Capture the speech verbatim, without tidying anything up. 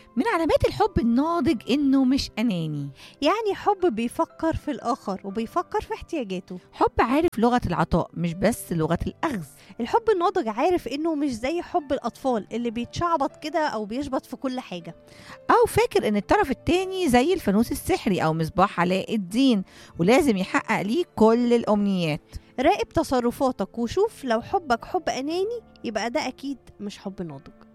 من علامات الحب الناضج إنه مش أناني. يعني حب بيفكر في الآخر وبيفكر في احتياجاته. حب عارف لغة العطاء مش بس لغة الأخذ. الحب الناضج عارف إنه مش زي حب الأطفال اللي بيتشعبط كده أو بيشبط في كل حاجة، أو فاكر إن الطرف التاني زي الفانوس السحري أو مصباح علاء الدين ولازم يحقق ليه كل الأمنيات. راقب تصرفاتك وشوف لو حبك حب أناني يبقى ده أكيد مش حب ناضج.